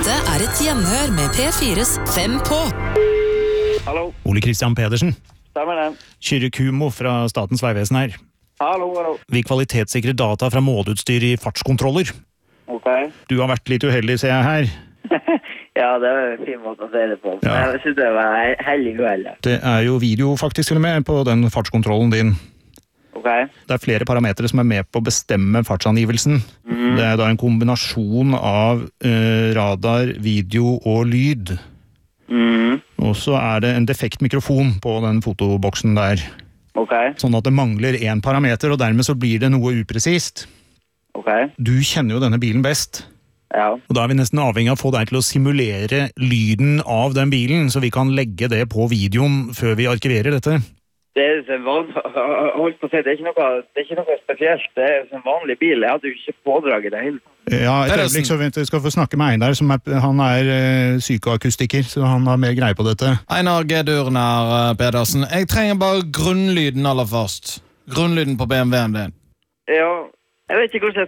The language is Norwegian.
Dette et gjenhør med P4s 5 på. Hallo, Ole Kristian Pedersen, stemmer det? Kyrre Kumo fra Statens Vegvesen her. Hallo. Vi kvalitetssikrer data fra måleutstyr i fartskontroller. Ok. Du har vært litt uheldig, ser jeg her. Ja, det var en fin måte å se det på. Ja. Jeg synes det var hellig uheldig. Det jo video faktisk til og med på den fartskontrollen din. Ok. Det flere parametre som med på å bestemme fartsangivelsen. Det da en kombinasjon av radar, video og lyd. Og så det en defekt mikrofon på den fotoboksen der. Ok. Sånn at det mangler en parameter, og dermed så blir det noe upresist. Ok. Du kjenner jo denne bilen best. Ja. Og da vi nesten avhengig av å få deg til å simulere lyden av den bilen, så vi kan legge det på videoen før vi arkiverer dette. Det en vanlig, holdt på å si, det ikke noe spesielt. Det en vanlig bil. Jeg hadde jo ikke pådraget det hele. Ja, et øyeblikk så vi skal få snakke med Einar, som han psykoakustiker, så han har mer greie på dette. Einar G. Durner Pedersen. Jeg trenger bare grunnlyden aller først. Grunnlyden på BMW-en din. Ja, jeg vet ikke hvordan jeg